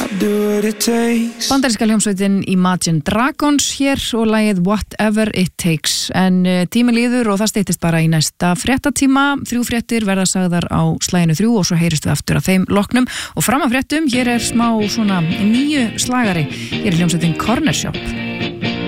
Bandaríska hljómsveitin Imagine Dragons hér og lagið Whatever It Takes en tími líður og það styttist bara í næsta fréttatíma 3 fréttir verða sagðar á slaginu 3 og svo heyrist við aftur að þeim loknum og fram að fréttum hér smá svona nýju slagari hér hljómsveitin Corner Shop